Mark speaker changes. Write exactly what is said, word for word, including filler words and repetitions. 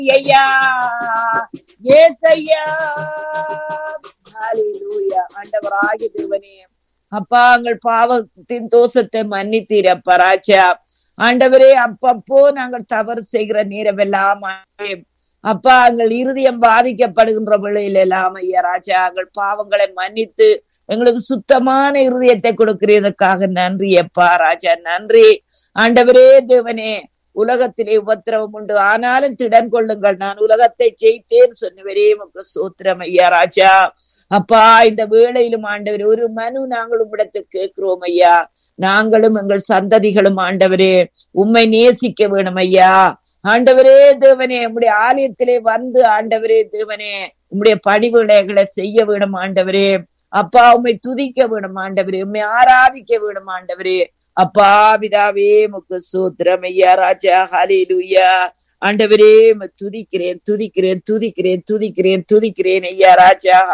Speaker 1: ஐயா ஏசையா. ஹல்லேலூயா. ஆண்டவராகிய தேவனே, அப்பா எங்கள் பாவத்தின் தோஷத்தை மன்னித்தீரப்பா ராஜா. ஆண்டவரே, அப்பப்போ நாங்கள் தவறு செய்கிற நேரமெல்லாம் அப்பா எங்கள் இருதயம் பாதிக்கப்படுகின்ற வேளையில எல்லாம் ஐயா ராஜா, எங்கள் பாவங்களை மன்னித்து எங்களுக்கு சுத்தமான இருதயத்தை கொடுக்கிறதுக்காக நன்றி அப்பா ராஜா, நன்றி. ஆண்டவரே தேவனே, உலகத்திலே உபத்திரவம் உண்டு, ஆனாலும் திடன் கொள்ளுங்கள், நான் உலகத்தை ஜெயித்தேன் சொன்னவரே உமக்கு சோத்திரம் ஐயா ராஜா. அப்பா இந்த வேளையிலும் ஆண்டவரே ஒரு மனு நாங்கள் உம்மிடத்தில் கேட்கிறோம் ஐயா. நாங்களும் எங்கள் சந்ததிகளும் ஆண்டவரே உம்மை நேசிக்க வேணும் ஐயா. ஆண்டவரே தேவனே, உம்முடைய ஆலயத்திலே வந்து ஆண்டவரே தேவனே உம்முடைய பணிவிடைகளை செய்ய வேணும் ஆண்டவரே. அப்பா உம்மை துதிக்க வேணும் ஆண்டவரே, உம்மை ஆராதிக்க வேணும் ஆண்டவரே. அப்பா பிதாவே உமக்கு சோத்திரம் ஐயா ராஜா. ஹல்லேலூயா. ஆண்டவரே துதிக்கிறேன் துதிக்கிறேன் துதிக்கிறேன் துதிக்கிறேன் துதிக்கிறேன் ஐயா ராஜா.